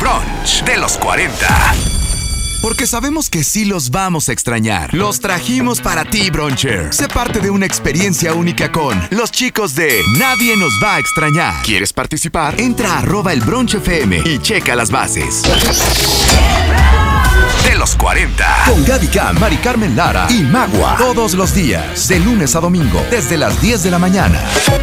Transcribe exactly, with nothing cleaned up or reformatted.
brunch de los cuarenta. Porque sabemos que sí los vamos a extrañar. Los trajimos para ti, Bruncher. Sé parte de una experiencia única con los chicos de Nadie Nos Va a Extrañar. ¿Quieres participar? Entra a arroba el brunch F M y checa las bases. De los cuarenta. Con Gaby Cam, Mari Carmen Lara y Magua. Todos los días, de lunes a domingo, desde las diez de la mañana.